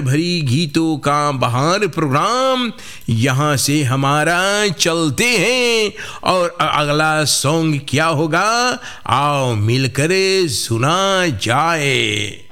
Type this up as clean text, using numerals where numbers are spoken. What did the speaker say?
भरी गीतों का बहार प्रोग्राम यहाँ से हमारा चलते हैं। और अगला सॉन्ग क्या होगा, आओ मिलकर सुना जाए।